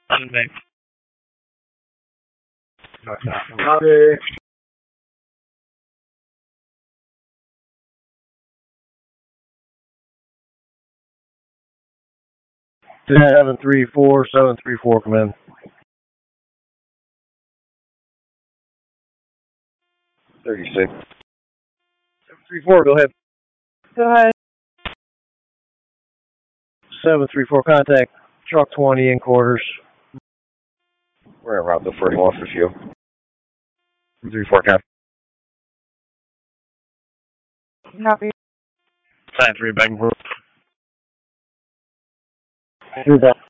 Sunday. Copy. Seven three four come in. 36. 734, go ahead. Go ahead. 734, contact truck 20 in quarters. We're around the first one for you. 34, cap. Copy. Sign 3 back and forth. Do that.